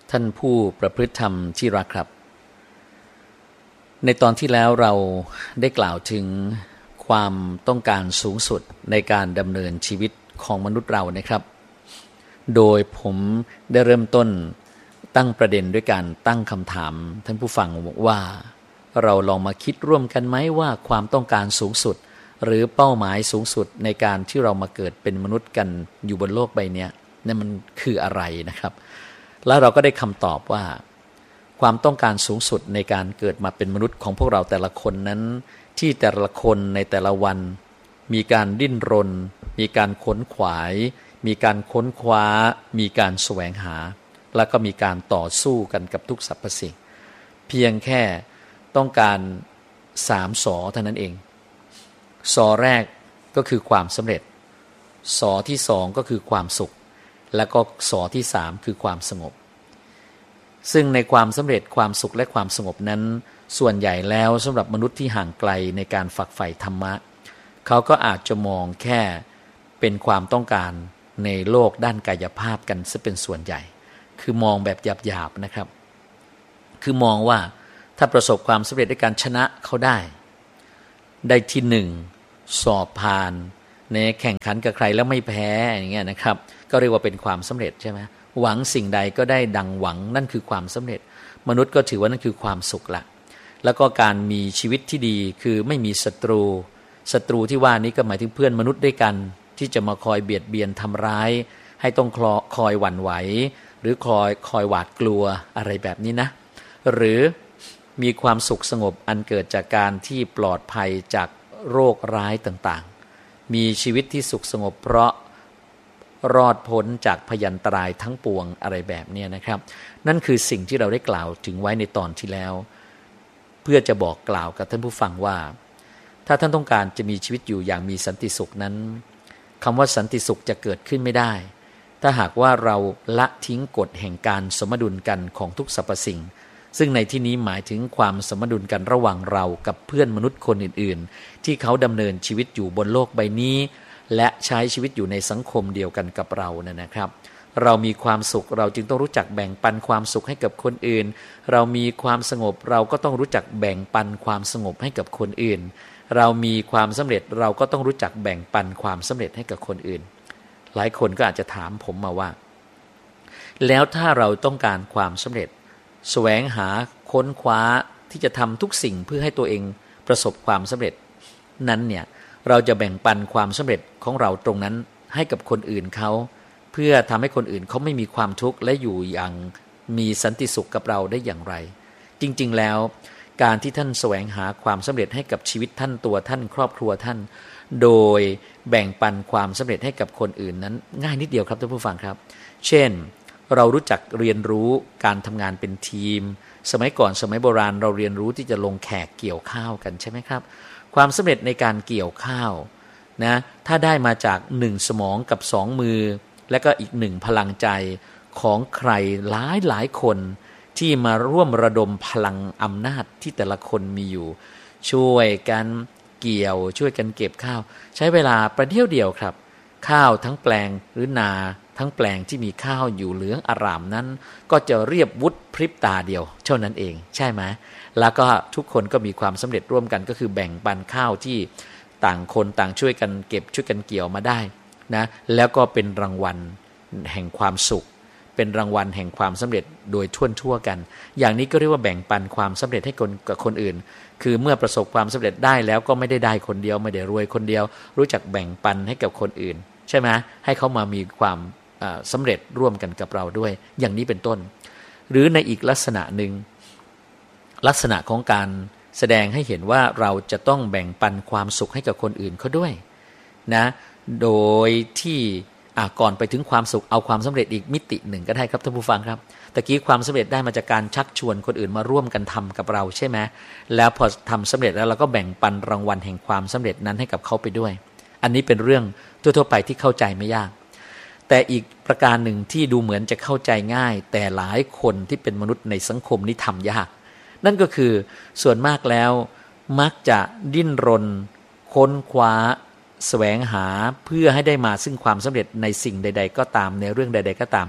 ท่านผู้ประพฤติธรรมที่รักครับในตอนที่แล้วเราได้กล่าวถึงความต้องการสูงสุดในการดำเนินชีวิตของมนุษย์เรานะครับโดยผมได้เริ่มต้นตั้งประเด็นด้วยการตั้งคำถามท่านผู้ฟังว่าเราลองมาคิดร่วมกันไหมว่าความต้องการสูงสุดหรือเป้าหมายสูงสุดในการที่เรามาเกิดเป็นมนุษย์กันอยู่บนโลกใบนี้นั่นมันคืออะไรนะครับแล้วเราก็ได้คำตอบว่าความต้องการสูงสุดในการเกิดมาเป็นมนุษย์ของพวกเราแต่ละคนนั้นที่แต่ละคนในแต่ละวันมีการดิ้นรนมีการค้นขวายมีการค้นคว้ามีการแสวงหาแล้วก็มีการต่อสู้กันกับทุกสรรพสิ่งเพียงแค่ต้องการ3 สอเท่านั้นเองสอแรกก็คือความสำเร็จสอที่2ก็คือความสุขแล้วก็สอที่3คือความสงบซึ่งในความสำเร็จความสุขและความสงบนั้นส่วนใหญ่แล้วสำหรับมนุษย์ที่ห่างไกลในการฝักใฝ่ธรรมะเขาก็อาจจะมองแค่เป็นความต้องการในโลกด้านกายภาพกันซะเป็นส่วนใหญ่คือมองแบบหยาบๆนะครับคือมองว่าถ้าประสบความสำเร็จด้วยการชนะเขาได้ที่1สอบผ่านในแข่งขันกับใครแล้วไม่แพ้อย่างเงี้ยนะครับก็เรียกว่าเป็นความสำเร็จใช่ไหมหวังสิ่งใดก็ได้ดังหวังนั่นคือความสำเร็จมนุษย์ก็ถือว่านั่นคือความสุขละแล้วก็การมีชีวิตที่ดีคือไม่มีศัตรูที่ว่านี้ก็หมายถึงเพื่อนมนุษย์ด้วยกันที่จะมาคอยเบียดเบียนทำร้ายให้ต้องคอยหวั่นไหวหรือคอยหวาดกลัวอะไรแบบนี้นะหรือมีความสุขสงบอันเกิดจากการที่ปลอดภัยจากโรคร้ายต่างๆมีชีวิตที่สุขสงบเพราะรอดพ้นจากพยันตรายทั้งปวงอะไรแบบนี้นะครับนั่นคือสิ่งที่เราได้กล่าวถึงไว้ในตอนที่แล้วเพื่อจะบอกกล่าวกับท่านผู้ฟังว่าถ้าท่านต้องการจะมีชีวิตอยู่อย่างมีสันติสุขนั้นคำว่าสันติสุขจะเกิดขึ้นไม่ได้ถ้าหากว่าเราละทิ้งกฎแห่งการสมดุลกันของทุกสรรพสิ่งซึ่งในที่นี้หมายถึงความสมดุลกันระหว่างเรากับเพื่อนมนุษย์คนอื่นๆที่เขาดำเนินชีวิตอยู่บนโลกใบนี้และใช้ชีวิตอยู่ในสังคมเดียวกันกับเรานะครับเรามีความสุขเราจึงต้องรู้จักแบ่งปันความสุขให้กับคนอื่นเรามีความสงบเราก็ต้องรู้จักแบ่งปันความสงบให้กับคนอื่นเรามีความสำเร็จเราก็ต้องรู้จักแบ่งปันความสำเร็จให้กับคนอื่นหลายคนก็อาจจะถามผมมาว่าแล้วถ้าเราต้องการความสำเร็จแสวงหาค้นคว้าที่จะทำทุกสิ่งเพื่อให้ตัวเองประสบความสำเร็จนั้นเนี่ยเราจะแบ่งปันความสำเร็จของเราตรงนั้นให้กับคนอื่นเขาเพื่อทำให้คนอื่นเขาไม่มีความทุกข์และอยู่อย่างมีสันติสุขกับเราได้อย่างไรจริงๆแล้วการที่ท่านแสวงหาความสำเร็จให้กับชีวิตท่านตัวท่านครอบครัวท่านโดยแบ่งปันความสำเร็จให้กับคนอื่นนั้นง่ายนิดเดียวครับท่านผู้ฟังครับเช่นเรารู้จักเรียนรู้การทำงานเป็นทีมสมัยก่อนสมัยโบราณเราเรียนรู้ที่จะลงแขกเกี่ยวข้าวกันใช่ไหมครับความสำเร็จในการเกี่ยวข้าวนะถ้าได้มาจาก1 สมองกับ2 มือและก็อีก1 พลังใจของใครหลายคนที่มาร่วมระดมพลังอำนาจที่แต่ละคนมีอยู่ช่วยกันเกี่ยวช่วยกันเก็บข้าวใช้เวลาประเดี๋ยวเดียวครับข้าวทั้งแปลงหรือนาทั้งแปลงที่มีข้าวอยู่เหลืองอร่ามนั้นก็จะเรียบวุฒิพริบตาเดียวเท่านั้นเองใช่ไหมแล้วก็ทุกคนก็มีความสำเร็จร่วมกันก็คือแบ่งปันข้าวที่ต่างคนต่างช่วยกันเก็บช่วยกันเกี่ยวมาได้นะแล้วก็เป็นรางวัลแห่งความสุขเป็นรางวัลแห่งความสำเร็จโดยทั่วกันอย่างนี้ก็เรียกว่าแบ่งปันความสำเร็จให้กับคนอื่นคือเมื่อประสบความสำเร็จได้แล้วก็ไม่ได้คนเดียวไม่ได้รวยคนเดียวรู้จักแบ่งปันให้กับคนอื่นใช่ไหมให้เขามามีความสำเร็จร่วมกันกับเราด้วยอย่างนี้เป็นต้นหรือในอีกลักษณะหนึ่งลักษณะของการแสดงให้เห็นว่าเราจะต้องแบ่งปันความสุขให้กับคนอื่นเขาด้วยนะโดยที่ก่อนไปถึงความสุขเอาความสำเร็จอีกมิติหนึ่งก็ได้ครับท่านผู้ฟังครับตะกี้ความสำเร็จได้มาจากการชักชวนคนอื่นมาร่วมกันทำกับเราใช่ไหมแล้วพอทำสำเร็จแล้วเราก็แบ่งปันรางวัลแห่งความสำเร็จนั้นให้กับเขาไปด้วยอันนี้เป็นเรื่องทั่วๆไปที่เข้าใจไม่ยากแต่อีกประการหนึ่งที่ดูเหมือนจะเข้าใจง่ายแต่หลายคนที่เป็นมนุษย์ในสังคมนี้ทำยากนั่นก็คือส่วนมากแล้วมักจะดิ้นรนค้นคว้าแสวงหาเพื่อให้ได้มาซึ่งความสำเร็จในสิ่งใดๆก็ตามในเรื่องใดๆก็ตาม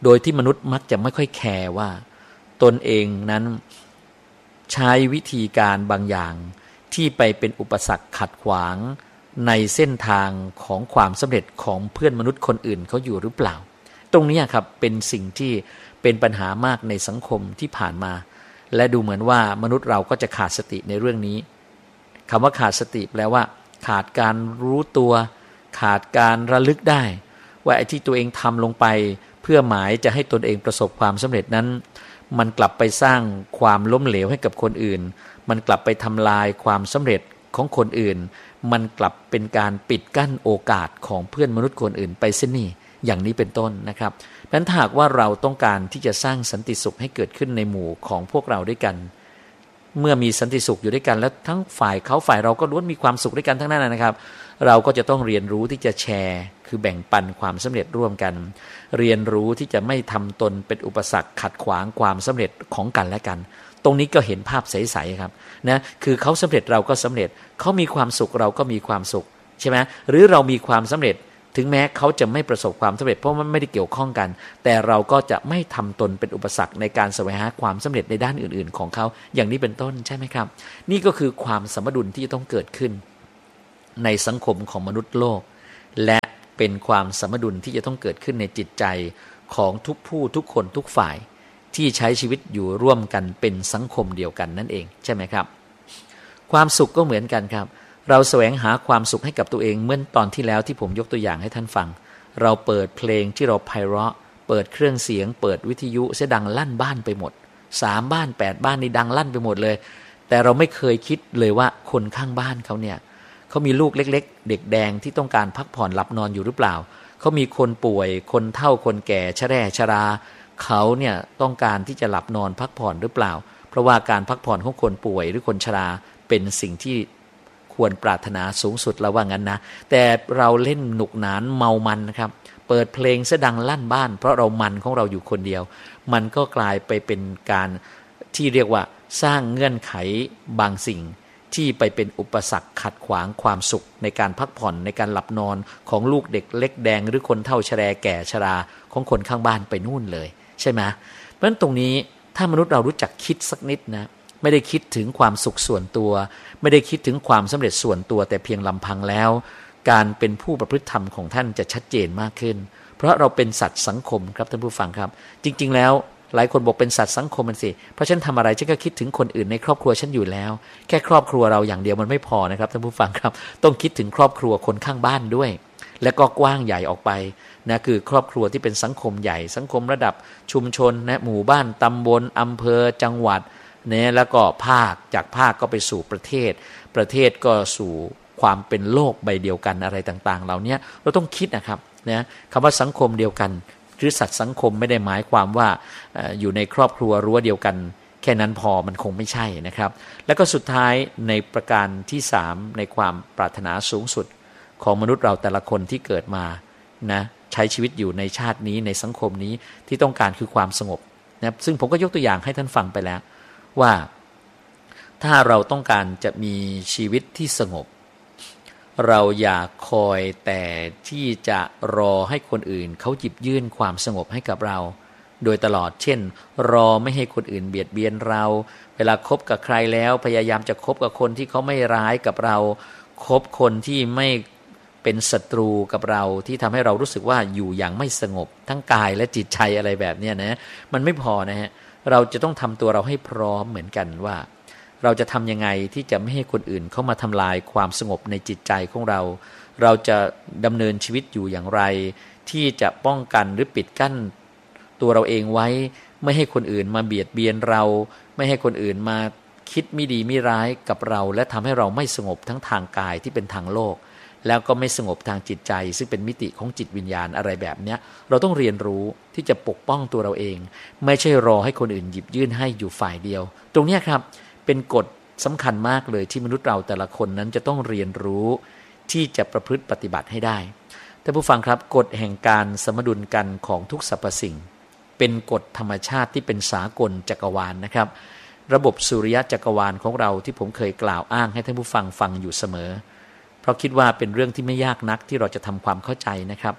โดยที่มนุษย์มักจะไม่ค่อยแคร์ว่าตนเองนั้นใช้วิธีการบางอย่างที่ไปเป็นอุปสรรคขัดขวางในเส้นทางของความสำเร็จของเพื่อนมนุษย์คนอื่นเขาอยู่หรือเปล่าตรงนี้ครับเป็นสิ่งที่เป็นปัญหามากในสังคมที่ผ่านมาและดูเหมือนว่ามนุษย์เราก็จะขาดสติในเรื่องนี้คำว่าขาดสติแปลว่าขาดการรู้ตัวขาดการระลึกได้ว่าไอ้ที่ตัวเองทำลงไปเพื่อหมายจะให้ตนเองประสบความสำเร็จนั้นมันกลับไปสร้างความล้มเหลวให้กับคนอื่นมันกลับไปทำลายความสำเร็จของคนอื่นมันกลับเป็นการปิดกั้นโอกาสของเพื่อนมนุษย์คนอื่นไปเสียนี่อย่างนี้เป็นต้นนะครับเพราะฉะนั้นถ้าหากว่าเราต้องการที่จะสร้างสันติสุขให้เกิดขึ้นในหมู่ของพวกเราด้วยกันเมื่อมีสันติสุขอยู่ด้วยกันแล้วทั้งฝ่ายเขาฝ่ายเราก็ล้วนมีความสุขด้วยกันทั้งนั้นนะครับเราก็จะต้องเรียนรู้ที่จะแชร์คือแบ่งปันความสำเร็จร่วมกันเรียนรู้ที่จะไม่ทำตนเป็นอุปสรรคขัดขวางความสำเร็จของกันและกันตรงนี้ก็เห็นภาพใสๆครับนะคือเขาสำเร็จเราก็สำเร็จเขามีความสุขเราก็มีความสุขใช่ไหมหรือเรามีความสำเร็จถึงแม้เขาจะไม่ประสบความสำเร็จเพราะมันไม่ได้เกี่ยวข้องกันแต่เราก็จะไม่ทำตนเป็นอุปสรรคในการแสวงหาความสำเร็จในด้านอื่นๆของเขาอย่างนี้เป็นต้นใช่ไหมครับนี่ก็คือความสมดุลที่จะต้องเกิดขึ้นในสังคมของมนุษย์โลกและเป็นความสมดุลที่จะต้องเกิดขึ้นในจิตใจของทุกผู้ทุกคนทุกฝ่ายที่ใช้ชีวิตอยู่ร่วมกันเป็นสังคมเดียวกันนั่นเองใช่ไหมครับความสุขก็เหมือนกันครับเราแสวงหาความสุขให้กับตัวเองเมื่อตอนที่แล้วที่ผมยกตัวอย่างให้ท่านฟังเราเปิดเพลงที่เราไพเราะเปิดเครื่องเสียงเปิดวิทยุเสียดังลั่นบ้านไปหมด3บ้าน8บ้านนี่ดังลั่นไปหมดเลยแต่เราไม่เคยคิดเลยว่าคนข้างบ้านเขาเนี่ยเขามีลูกเล็กๆเด็กแดงที่ต้องการพักผ่อนหลับนอนอยู่หรือเปล่าเขามีคนป่วยคนเฒ่าคนแก่ชราชราเขาเนี่ยต้องการที่จะหลับนอนพักผ่อนหรือเปล่าเพราะว่าการพักผ่อนของคนป่วยหรือคนชราเป็นสิ่งที่ควรปรารถนาสูงสุดแล้วว่างั้นนะแต่เราเล่นหนุกหนานเมามันนะครับเปิดเพลงเสียดังลั่นบ้านเพราะเรามันของเราอยู่คนเดียวมันก็กลายไปเป็นการที่เรียกว่าสร้างเงื่อนไขบางสิ่งที่ไปเป็นอุปสรรคขัดขวางความสุขในการพักผ่อนในการหลับนอนของลูกเด็กเล็กแดงหรือคนเฒ่าชราแก่ชราของคนข้างบ้านไปนู่นเลยใช่ไหมเพราะฉะนั้นตรงนี้ถ้ามนุษย์เรารู้จักคิดสักนิดนะไม่ได้คิดถึงความสุขส่วนตัวไม่ได้คิดถึงความสำเร็จส่วนตัวแต่เพียงลำพังแล้วการเป็นผู้ประพฤติธรรมของท่านจะชัดเจนมากขึ้นเพราะเราเป็นสัตว์สังคมครับท่านผู้ฟังครับจริงๆแล้วหลายคนบอกเป็นสัตว์สังคมมันสิเพราะฉันทำอะไรฉันก็คิดถึงคนอื่นในครอบครัวฉันอยู่แล้วแค่ครอบครัวเราอย่างเดียวมันไม่พอนะครับท่านผู้ฟังครับต้องคิดถึงครอบครัวคนข้างบ้านด้วยและก็กว้างใหญ่ออกไปนะคือครอบครัวที่เป็นสังคมใหญ่สังคมระดับชุมชนนะหมู่บ้านตำบลอำเภอจังหวัดเนี่ยแล้วก็ภาคจากภาคก็ไปสู่ประเทศประเทศก็สู่ความเป็นโลกใบเดียวกันอะไรต่างๆเหล่านี้เราต้องคิดนะครับนะคำว่าสังคมเดียวกันหรือสัตว์สังคมไม่ได้หมายความว่าอยู่ในครอบครัวรั้วเดียวกันแค่นั้นพอมันคงไม่ใช่นะครับแล้วก็สุดท้ายในประการที่3ในความปรารถนาสูงสุดของมนุษย์เราแต่ละคนที่เกิดมานะใช้ชีวิตอยู่ในชาตินี้ในสังคมนี้ที่ต้องการคือความสงบนะซึ่งผมก็ยกตัวอย่างให้ท่านฟังไปแล้วว่าถ้าเราต้องการจะมีชีวิตที่สงบเราอย่าคอยแต่ที่จะรอให้คนอื่นเขาหยิบยื่นความสงบให้กับเราโดยตลอดเช่นรอไม่ให้คนอื่นเบียดเบียนเราเวลาคบกับใครแล้วพยายามจะคบกับคนที่เขาไม่ร้ายกับเราคบคนที่ไม่เป็นศัตรูกับเราที่ทำให้เรารู้สึกว่าอยู่อย่างไม่สงบทั้งกายและจิตใจอะไรแบบนี้นะมันไม่พอนะฮะเราจะต้องทำตัวเราให้พร้อมเหมือนกันว่าเราจะทำยังไงที่จะไม่ให้คนอื่นเข้ามาทำลายความสงบในจิตใจของเราเราจะดำเนินชีวิตอยู่อย่างไรที่จะป้องกันหรือปิดกั้นตัวเราเองไว้ไม่ให้คนอื่นมาเบียดเบียนเราไม่ให้คนอื่นมาคิดไม่ดีไม่ร้ายกับเราและทำให้เราไม่สงบทั้งทางกายที่เป็นทางโลกแล้วก็ไม่สงบทางจิตใจซึ่งเป็นมิติของจิตวิญญาณอะไรแบบนี้เราต้องเรียนรู้ที่จะปกป้องตัวเราเองไม่ใช่รอให้คนอื่นหยิบยื่นให้อยู่ฝ่ายเดียวตรงนี้ครับเป็นกฎสำคัญมากเลยที่มนุษย์เราแต่ละคนนั้นจะต้องเรียนรู้ที่จะประพฤติปฏิบัติให้ได้ท่านผู้ฟังครับกฎแห่งการสมดุลกันของทุกสรรพสิ่งเป็นกฎธรรมชาติที่เป็นสากลจักรวาลนะครับระบบสุริยะจักรวาลของเราที่ผมเคยกล่าวอ้างให้ท่านผู้ฟังฟังอยู่เสมอเพราะคิดว่าเป็นเรื่องที่ไม่ยากนักที่เราจะทำความเข้าใจนะครับ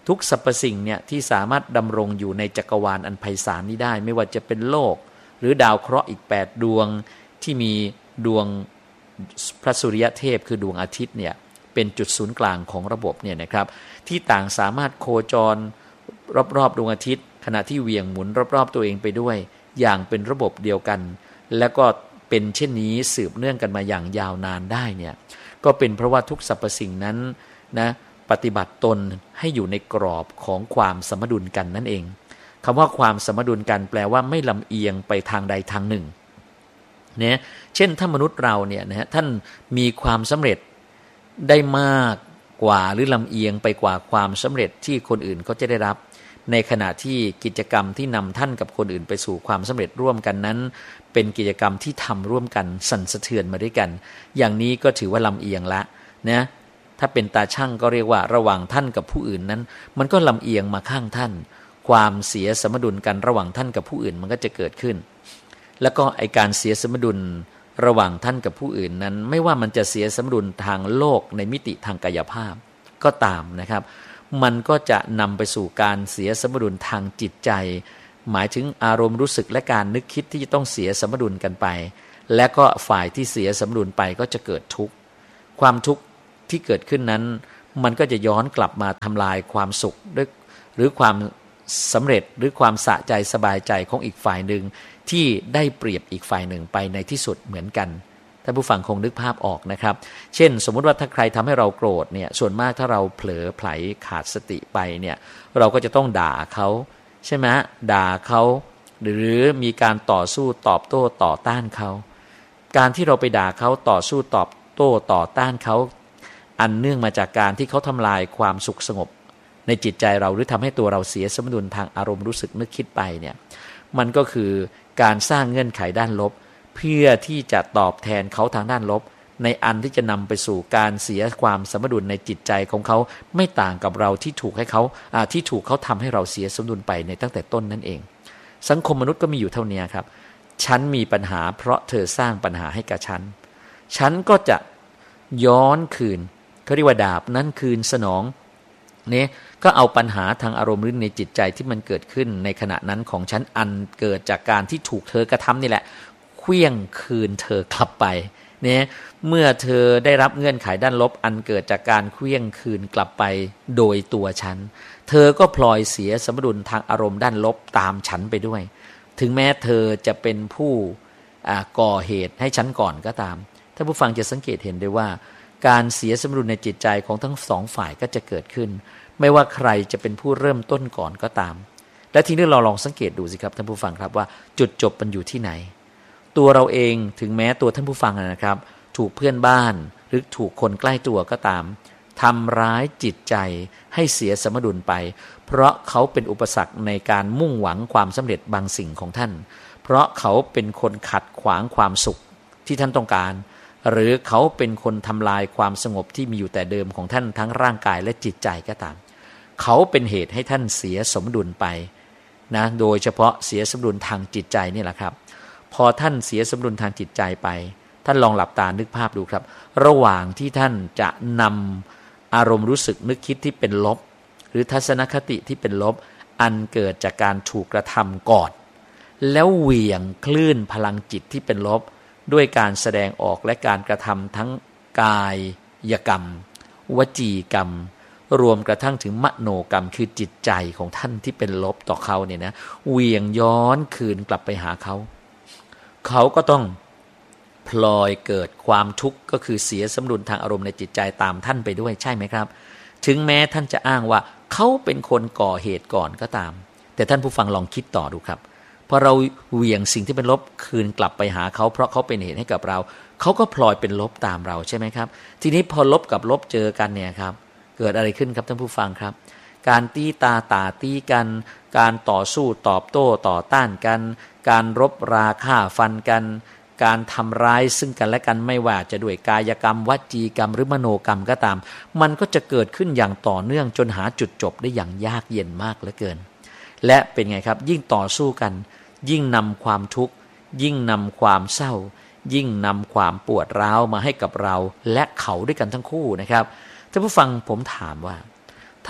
ทุกสรรพสิ่งเนี่ยที่สามารถดำรงอยู่ในจักรวาลอันไพศาลนี้ได้ไม่ว่าจะเป็นโลกหรือดาวเคราะห์อีก8ดวงที่มีดวงพระสุริยเทพคือดวงอาทิตย์เนี่ยเป็นจุดศูนย์กลางของระบบเนี่ยนะครับที่ต่างสามารถโคจรรอบๆดวงอาทิตย์ขณะที่เหวี่ยงหมุนรอบๆตัวเองไปด้วยอย่างเป็นระบบเดียวกันแล้วก็เป็นเช่นนี้สืบเนื่องกันมาอย่างยาวนานได้เนี่ยก็เป็นเพราะว่าทุกสรรพสิ่งนั้นนะปฏิบัติตนให้อยู่ในกรอบของความสมดุลกันนั่นเองคำว่าความสมดุลกันแปลว่าไม่ลำเอียงไปทางใดทางหนึ่งเนี่ยเช่นถ้ามนุษย์เราเนี่ยนะท่านมีความสำเร็จได้มากกว่าหรือลำเอียงไปกว่าความสำเร็จที่คนอื่นเขาจะได้รับในขณะที่กิจกรรมที่นำท่านกับคนอื่นไปสู่ความสำเร็จร่วมกันนั้นเป็นกิจกรรมที่ทำร่วมกันสั่นสะเทือนมาด้วยกันอย่างนี้ก็ถือว่าลำเอียงละนะถ้าเป็นตาช่างก็เรียกว่าระหว่างท่านกับผู้อื่นนั้นมันก็ลำเอียงมาข้างท่านความเสียสมดุลกันระหว่างท่านกับผู้อื่นมันก็จะเกิดขึ้นแล้วก็ไอการเสียสมดุลระหว่างท่านกับผู้อื่นนั้นไม่ว่ามันจะเสียสมดุลทางโลกในมิติทางกายภาพก็ตามนะครับมันก็จะนำไปสู่การเสียสมดุลทางจิตใจหมายถึงอารมณ์รู้สึกและการนึกคิดที่จะต้องเสียสมดุลกันไปและก็ฝ่ายที่เสียสมดุลไปก็จะเกิดทุกข์ความทุกข์ที่เกิดขึ้นนั้นมันก็จะย้อนกลับมาทำลายความสุขหรือความสำเร็จหรือความสะใจสบายใจของอีกฝ่ายหนึ่งที่ได้เปรียบอีกฝ่ายหนึ่งไปในที่สุดเหมือนกันท่านผู้ฟังคงนึกภาพออกนะครับเช่นสมมุติว่าถ้าใครทำให้เราโกรธเนี่ยส่วนมากถ้าเราเผลอไผลขาดสติไปเนี่ยเราก็จะต้องด่าเขาใช่ไหมด่าเขาหรือมีการต่อสู้ตอบโต้ต่อต้านเขาการที่เราไปด่าเขาต่อสู้ตอบโต้ต่อต้านเขาอันเนื่องมาจากการที่เขาทำลายความสุขสงบในจิตใจเราหรือทำให้ตัวเราเสียสมดุลทางอารมณ์รู้สึกนึกคิดไปเนี่ยมันก็คือการสร้างเงื่อนไขด้านลบเพื่อที่จะตอบแทนเขาทางด้านลบในอันที่จะนำไปสู่การเสียความสมดุลในจิตใจของเขาไม่ต่างกับเราที่ถูกเขาทำให้เราเสียสมดุลไปในตั้งแต่ต้นนั่นเองสังคมมนุษย์ก็มีอยู่เท่านี้ครับฉันมีปัญหาเพราะเธอสร้างปัญหาให้กับฉันก็จะย้อนคืนเขาเรียกว่าดาบนั้นคืนสนองเนี่ยก็เอาปัญหาทางอารมณ์หรือในจิตใจที่มันเกิดขึ้นในขณะนั้นของฉันอันเกิดจากการที่ถูกเธอกระทำนี่แหละเคลื่องคืนเธอกลับไปเนี่ยเมื่อเธอได้รับเงื่อนไขด้านลบอันเกิดจากการเคลื่องคืนกลับไปโดยตัวฉันเธอก็พลอยเสียสมดุลทางอารมณ์ด้านลบตามฉันไปด้วยถึงแม้เธอจะเป็นผู้ก่อเหตุให้ฉันก่อนก็ตามท่านผู้ฟังจะสังเกตเห็นได้ว่าการเสียสมดุลในจิตใจของทั้งสองฝ่ายก็จะเกิดขึ้นไม่ว่าใครจะเป็นผู้เริ่มต้นก่อนก็ตามและทีนี้เราลองสังเกตดูสิครับท่านผู้ฟังครับว่าจุดจบมันอยู่ที่ไหนตัวเราเองถึงแม้ตัวท่านผู้ฟังนะครับถูกเพื่อนบ้านหรือถูกคนใกล้ตัวก็ตามทำร้ายจิตใจให้เสียสมดุลไปเพราะเขาเป็นอุปสรรคในการมุ่งหวังความสำเร็จบางสิ่งของท่านเพราะเขาเป็นคนขัดขวางความสุขที่ท่านต้องการหรือเขาเป็นคนทำลายความสงบที่มีอยู่แต่เดิมของท่านทั้งร่างกายและจิตใจก็ตามเขาเป็นเหตุให้ท่านเสียสมดุลไปนะโดยเฉพาะเสียสมดุลทางจิตใจนี่แหละครับพอท่านเสียสมดุลทางจิตใจไปท่านลองหลับตานึกภาพดูครับระหว่างที่ท่านจะนำอารมณ์รู้สึกนึกคิดที่เป็นลบหรือทัศนคติที่เป็นลบอันเกิดจากการถูกกระทำก่อนแล้วเหวี่ยงคลื่นพลังจิตที่เป็นลบด้วยการแสดงออกและการกระทำทั้งกายกรรมวจีกรรมรวมกระทั่งถึงมโนกรรมคือจิตใจของท่านที่เป็นลบต่อเขาเนี่ยนะเหวี่ยงย้อนคืนกลับไปหาเขาก็ต้องพลอยเกิดความทุกข์ก็คือเสียสมดุลทางอารมณ์ในจิตใจตามท่านไปด้วยใช่ไหมครับถึงแม้ท่านจะอ้างว่าเขาเป็นคนก่อเหตุก่อนก็ตามแต่ท่านผู้ฟังลองคิดต่อดูครับพอเราเหวี่ยงสิ่งที่เป็นลบคืนกลับไปหาเขาเพราะเขาเป็นเหตุให้กับเราเขาก็พลอยเป็นลบตามเราใช่ไหมครับทีนี้พอลบกับลบเจอกันเนี่ยครับเกิดอะไรขึ้นครับท่านผู้ฟังครับการตีตีกันการต่อสู้ตอบโต้ต่อต้านกันการรบราฆ่าฟันกันการทำร้ายซึ่งกันและกันไม่ว่าจะด้วยกายกรรมวจีกรรมหรือมโนกรรมก็ตามมันก็จะเกิดขึ้นอย่างต่อเนื่องจนหาจุดจบได้อย่างยากเย็นมากเหลือเกินและเป็นไงครับยิ่งต่อสู้กันยิ่งนำความทุกข์ยิ่งนำความเศร้ายิ่งนำความปวดร้าวมาให้กับเราและเขาด้วยกันทั้งคู่นะครับท่านผู้ฟังผมถามว่าถ้า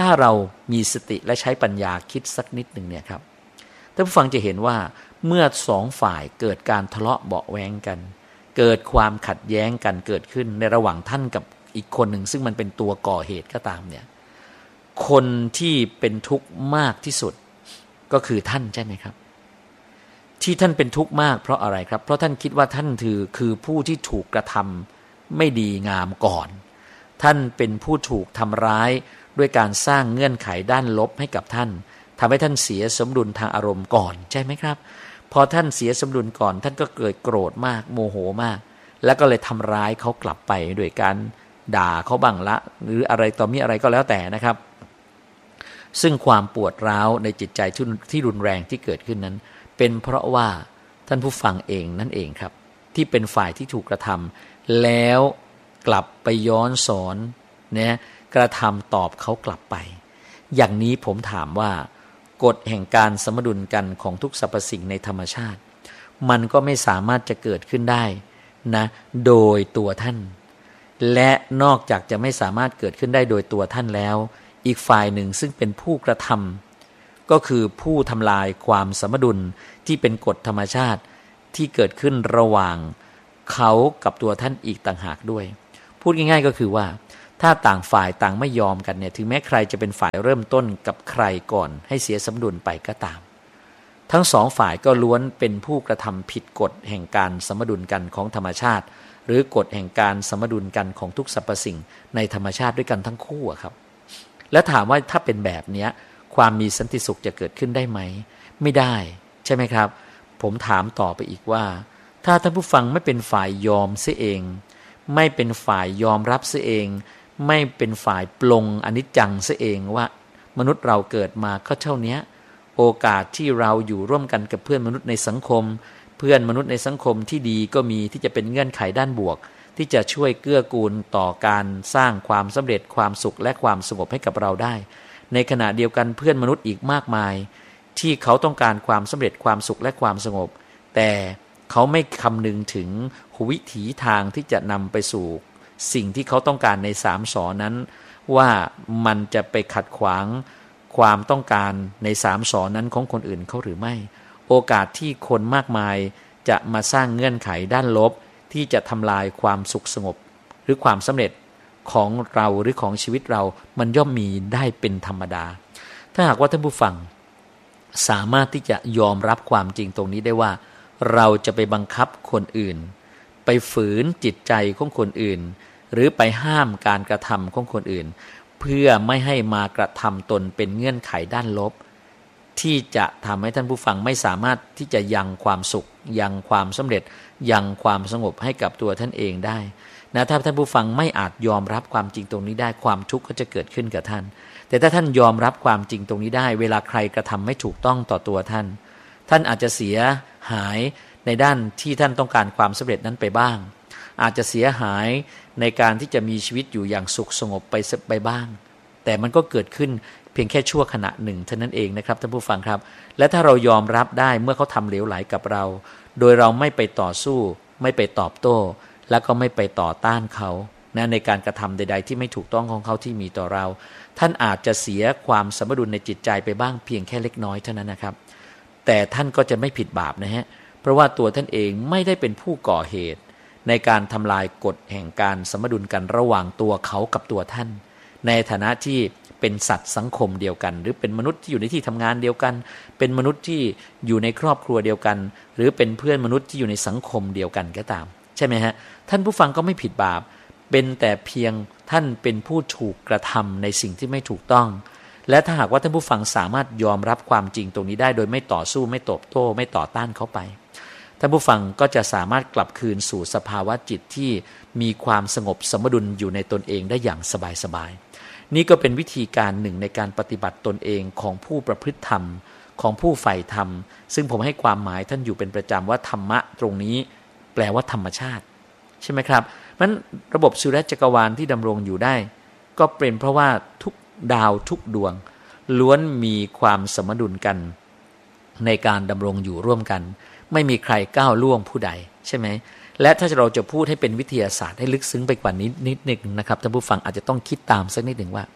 ถ้าเรามีสติและใช้ปัญญาคิดสักนิดหนึ่งเนี่ยครับท่านผู้ฟังจะเห็นว่าเมื่อสองฝ่ายเกิดการทะเลาะเบาะแว้งกันเกิดความขัดแย้งกันเกิดขึ้นในระหว่างท่านกับอีกคนหนึ่งซึ่งมันเป็นตัวก่อเหตุก็ตามเนี่ยคนที่เป็นทุกข์มากที่สุดก็คือท่านใช่ไหมครับที่ท่านเป็นทุกข์มากเพราะอะไรครับเพราะท่านคิดว่าท่านคือผู้ที่ถูกกระทำไม่ดีงามก่อนท่านเป็นผู้ถูกทำร้ายด้วยการสร้างเงื่อนไขด้านลบให้กับท่านทำให้ท่านเสียสมดุลทางอารมณ์ก่อนใช่ไหมครับพอท่านเสียสมดุลก่อนท่านก็เกิดโกรธมากโมโหมากแล้วก็เลยทำร้ายเขากลับไปโดยการด่าเขาบ้างละหรืออะไรต่อมีอะไรก็แล้วแต่นะครับซึ่งความปวดร้าวในจิตใจที่รุนแรงที่เกิดขึ้นนั้นเป็นเพราะว่าท่านผู้ฟังเองนั่นเองครับที่เป็นฝ่ายที่ถูกกระทำแล้วกลับไปย้อนสอนเนี่ยกระทำตอบเขากลับไปอย่างนี้ผมถามว่ากฎแห่งการสมดุลกันของทุกสรรพสิ่งในธรรมชาติมันก็ไม่สามารถจะเกิดขึ้นได้นะโดยตัวท่านและนอกจากจะไม่สามารถเกิดขึ้นได้โดยตัวท่านแล้วอีกฝ่ายหนึ่งซึ่งเป็นผู้กระทำก็คือผู้ทำลายความสมดุลที่เป็นกฎธรรมชาติที่เกิดขึ้นระหว่างเขากับตัวท่านอีกต่างหากด้วยพูดง่ายๆก็คือว่าถ้าต่างฝ่ายต่างไม่ยอมกันเนี่ยถึงแม้ใครจะเป็นฝ่ายเริ่มต้นกับใครก่อนให้เสียสมดุลไปก็ตามทั้งสองฝ่ายก็ล้วนเป็นผู้กระทำผิดกฎแห่งการสมดุลกันของธรรมชาติหรือกฎแห่งการสมดุลกันของทุกสรรพสิ่งในธรรมชาติด้วยกันทั้งคู่ครับและถามว่าถ้าเป็นแบบนี้ความมีสันติสุขจะเกิดขึ้นได้ไหมไม่ได้ใช่ไหมครับผมถามต่อไปอีกว่าถ้าท่านผู้ฟังไม่เป็นฝ่ายยอมเสียเองไม่เป็นฝ่ายยอมรับเสียเองไม่เป็นฝ่ายปลงอนิจจังเสียเองว่ามนุษย์เราเกิดมาก็เท่านี้โอกาสที่เราอยู่ร่วมกันกับเพื่อนมนุษย์ในสังคมเพื่อนมนุษย์ในสังคมที่ดีก็มีที่จะเป็นเงื่อนไขด้านบวกที่จะช่วยเกื้อกูลต่อการสร้างความสำเร็จความสุขและความสงบให้กับเราได้ในขณะเดียวกันเพื่อนมนุษย์อีกมากมายที่เขาต้องการความสำเร็จความสุขและความสงบแต่เขาไม่คำนึงถึงวิถีทางที่จะนำไปสู่สิ่งที่เขาต้องการใน3 สอนั้นว่ามันจะไปขัดขวางความต้องการใน3 สอนั้นของคนอื่นเขาหรือไม่โอกาสที่คนมากมายจะมาสร้างเงื่อนไขด้านลบที่จะทำลายความสุขสงบหรือความสำเร็จของเราหรือของชีวิตเรามันย่อมมีได้เป็นธรรมดาถ้าหากว่าท่านผู้ฟังสามารถที่จะยอมรับความจริงตรงนี้ได้ว่าเราจะไปบังคับคนอื่นไปฝืนจิตใจของคนอื่นหรือไปห้ามการกระทำของคนอื่นเพื่อไม่ให้มากระทำตนเป็นเงื่อนไขด้านลบที่จะทำให้ท่านผู้ฟังไม่สามารถที่จะยังความสุขยังความสำเร็จยังความสงบให้กับตัวท่านเองได้นะถ้าท่านผู้ฟังไม่อาจยอมรับความจริงตรงนี้ได้ความทุกข์ก็จะเกิดขึ้นกับท่านแต่ถ้าท่านยอมรับความจริงตรงนี้ได้เวลาใครกระทำไม่ถูกต้องต่อตัวท่านท่านอาจจะเสียหายในด้านที่ท่านต้องการความสำเร็จนั้นไปบ้างอาจจะเสียหายในการที่จะมีชีวิตอยู่อย่างสุขสงบไปบ้างแต่มันก็เกิดขึ้นเพียงแค่ชั่วขณะหนึ่งเท่านั้นเองนะครับท่านผู้ฟังครับและถ้าเรายอมรับได้เมื่อเขาทำเหลวไหลกับเราโดยเราไม่ไปต่อสู้ไม่ไปตอบโต้แล้วก็ไม่ไปต่อต้านเขานะในการกระทำใดๆที่ไม่ถูกต้องของเขาที่มีต่อเราท่านอาจจะเสียความสมดุลในจิตใจไปบ้างเพียงแค่เล็กน้อยเท่านั้นนะครับแต่ท่านก็จะไม่ผิดบาปนะฮะเพราะว่าตัวท่านเองไม่ได้เป็นผู้ก่อเหตุในการทำลายกฎแห่งการสมดุลกันระหว่างตัวเขากับตัวท่านในฐานะที่เป็นสัตว์สังคมเดียวกันหรือเป็นมนุษย์ที่อยู่ในที่ทำงานเดียวกันเป็นมนุษย์ที่อยู่ในครอบครัวเดียวกันหรือเป็นเพื่อนมนุษย์ที่อยู่ในสังคมเดียวกันก็ตามใช่ไหมฮะท่านผู้ฟังก็ไม่ผิดบาปเป็นแต่เพียงท่านเป็นผู้ถูกกระทำในสิ่งที่ไม่ถูกต้องและถ้าหากว่าท่านผู้ฟังสามารถยอมรับความจริงตรงนี้ได้โดยไม่ต่อสู้ไม่ตอบโต้ไม่ต่อต้านเขาไปท่านผู้ฟังก็จะสามารถกลับคืนสู่สภาวะจิตที่มีความสงบสมดุลอยู่ในตนเองได้อย่างสบายๆนี่ก็เป็นวิธีการหนึ่งในการปฏิบัติตนเองของผู้ประพฤติธรรมของผู้ใฝ่ธรรมซึ่งผมให้ความหมายท่านอยู่เป็นประจำว่าธรรมะตรงนี้แปลว่าธรรมชาติใช่ไหมครับมันระบบสุริยะจักรวาลที่ดำรงอยู่ได้ก็เป็นเพราะว่าทุกดาวทุกดวงล้วนมีความสมดุลกันในการดำรงอยู่ร่วมกันไม่มีใครก้าวล่วงผู้ใดใช่ไหมและถ้าเราจะพูดให้เป็นวิทยาศาสตร์ให้ลึกซึ้งไปกว่านี้นิดนึงนะครับท่านผู้ฟังอาจจะต้องคิดตามสักนิดหนึ่งว่า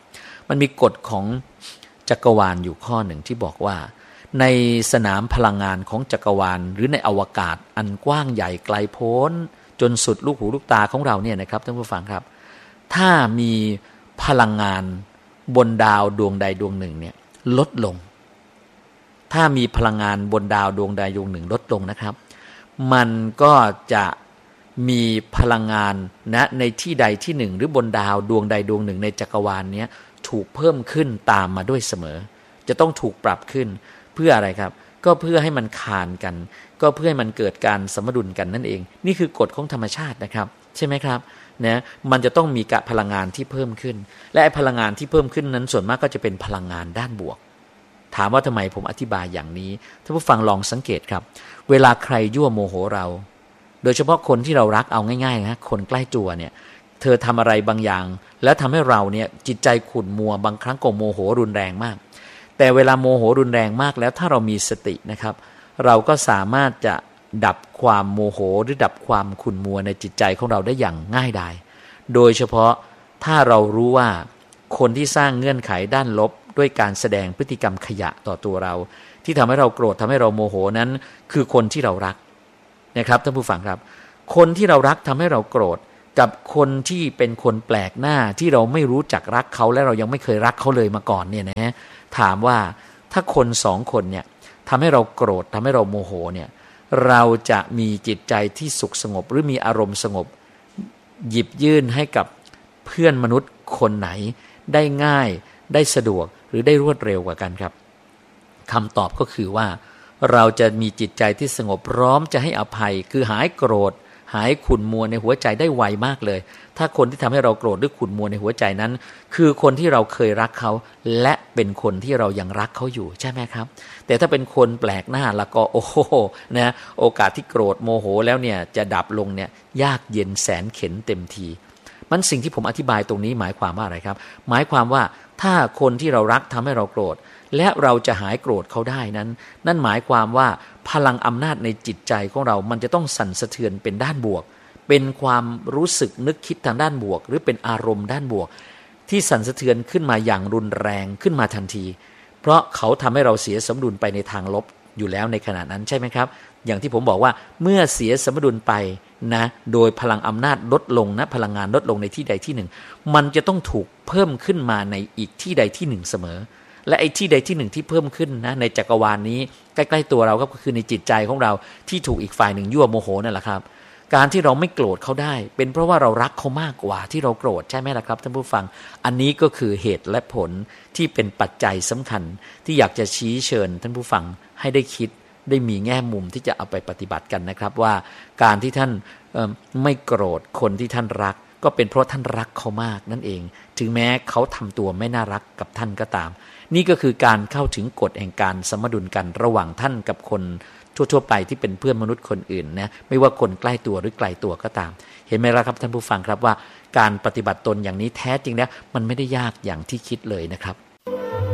มันมีกฎของจักรวาลอยู่ข้อหนึ่งที่บอกว่าในสนามพลังงานของจักรวาลหรือในอวกาศอันกว้างใหญ่ไกลโพ้นจนสุดลูกหูลูกตาของเราเนี่ยนะครับท่านผู้ฟังครับถ้ามีพลังงานบนดาวดวงใดดวงหนึ่งเนี่ยลดลงถ้ามีพลังงานบนดาวดวงใดดวงหนึ่งลดลงนะครับมันก็จะมีพลังงานนะในที่ใดที่หนึ่งหรือบนดาวดวงใดดวงหนึ่งในจักรวาลนี้ถูกเพิ่มขึ้นตามมาด้วยเสมอจะต้องถูกปรับขึ้นเพื่ออะไรครับก็เพื่อให้มันคานกันก็เพื่อให้มันเกิดการสมดุลกันนั่นเองนี่คือกฎของธรรมชาตินะครับใช่ไหมครับนะมันจะต้องมีกะพลังงานที่เพิ่มขึ้นและพลังงานที่เพิ่มขึ้นนั้นส่วนมากก็จะเป็นพลังงานด้านบวกถามว่าทำไมผมอธิบายอย่างนี้ท่านผู้ฟังลองสังเกตครับเวลาใครยั่วโมโหเราโดยเฉพาะคนที่เรารักเอาง่ายๆนะคนใกล้ตัวเนี่ยเธอทำอะไรบางอย่างแล้วทำให้เราเนี่ยจิตใจขุ่นมัวบางครั้งก็โมโหรุนแรงมากแต่เวลาโมโหรุนแรงมากแล้วถ้าเรามีสตินะครับเราก็สามารถจะดับความโมโหหรือดับความขุ่นมัวในจิตใจของเราได้อย่างง่ายดายโดยเฉพาะถ้าเรารู้ว่าคนที่สร้างเงื่อนไขด้านลบด้วยการแสดงพฤติกรรมขยะต่อตัวเราที่ทำให้เราโกรธทำให้เราโมโหนั้นคือคนที่เรารักนะครับท่านผู้ฟังครับคนที่เรารักทำให้เราโกรธกับคนที่เป็นคนแปลกหน้าที่เราไม่รู้จักรักเขาและเรายังไม่เคยรักเขาเลยมาก่อนเนี่ยนะถามว่าถ้าคนสองคนเนี่ยทำให้เราโกรธทำให้เราโมโหเนี่ยเราจะมีจิตใจที่สุขสงบหรือมีอารมณ์สงบหยิบยื่นให้กับเพื่อนมนุษย์คนไหนได้ง่ายได้สะดวกหรือได้รวดเร็วกว่ากันครับคำตอบก็คือว่าเราจะมีจิตใจที่สงบพร้อมจะให้อภัยคือหายโกรธหายขุ่นมัวในหัวใจได้ไวมากเลยถ้าคนที่ทำให้เราโกรธหรือขุ่นมัวในหัวใจนั้นคือคนที่เราเคยรักเขาและเป็นคนที่เรายังรักเขาอยู่ใช่ไหมครับแต่ถ้าเป็นคนแปลกหน้าแล้วก็โอ้โหนะโอกาสที่โกรธโมโหแล้วเนี่ยจะดับลงเนี่ยยากเย็นแสนเข็ญเต็มทีมันสิ่งที่ผมอธิบายตรงนี้หมายความว่าอะไรครับหมายความว่าถ้าคนที่เรารักทำให้เราโกรธและเราจะหายโกรธเขาได้นั้นนั่นหมายความว่าพลังอำนาจในจิตใจของเรามันจะต้องสั่นสะเทือนเป็นด้านบวกเป็นความรู้สึกนึกคิดทางด้านบวกหรือเป็นอารมณ์ด้านบวกที่สั่นสะเทือนขึ้นมาอย่างรุนแรงขึ้นมาทันทีเพราะเขาทำให้เราเสียสมดุลไปในทางลบอยู่แล้วในขณะนั้นใช่ไหมครับอย่างที่ผมบอกว่าเมื่อเสียสมดุลไปนะโดยพลังอำนาจลดลงนะพลังงานลดลงในที่ใดที่หนึ่งมันจะต้องถูกเพิ่มขึ้นมาในอีกที่ใดที่หนึ่งเสมอและไอ้ที่ใดที่หนึ่งที่เพิ่มขึ้นนะในจักรวาลนี้ใกล้ๆตัวเราก็คือในจิตใจของเราที่ถูกอีกฝ่ายหนึ่งยั่วโมโหนั่นแหละครับการที่เราไม่โกรธเขาได้เป็นเพราะว่าเรารักเขามากกว่าที่เราโกรธใช่ไหมล่ะครับท่านผู้ฟังอันนี้ก็คือเหตุและผลที่เป็นปัจจัยสำคัญที่อยากจะชี้เชิญท่านผู้ฟังให้ได้คิดได้มีแง่มุมที่จะเอาไปปฏิบัติกันนะครับว่าการที่ท่านไม่โกรธคนที่ท่านรักก็เป็นเพราะท่านรักเขามากนั่นเองถึงแม้เขาทำตัวไม่น่ารักกับท่านก็ตามนี่ก็คือการเข้าถึงกฎแห่งการสมดุลกันระหว่างท่านกับคนทั่วๆไปที่เป็นเพื่อนมนุษย์คนอื่นนะไม่ว่าคนใกล้ตัวหรือไกลตัวก็ตามเห็นไหมล่ะครับท่านผู้ฟังครับว่าการปฏิบัติตนอย่างนี้แท้จริงแล้วมันไม่ได้ยากอย่างที่คิดเลยนะครับ